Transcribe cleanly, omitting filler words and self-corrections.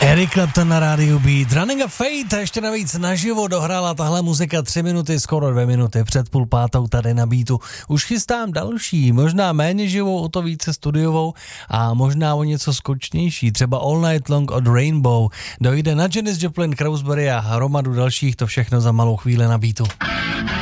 Eric Clapton na rádiu Beat. Running a Fate, ještě navíc naživo dohrála tahle muzika 3 minuty, skoro 2 minuty před 4:30 tady na Beatu. Už chystám další, možná méně živou, o to více studiovou a možná o něco skočnější, třeba All Night Long od Rainbow. Dojde na Janis Joplin, Crowsbury a hromadu dalších, to všechno za malou chvíli na Beatu.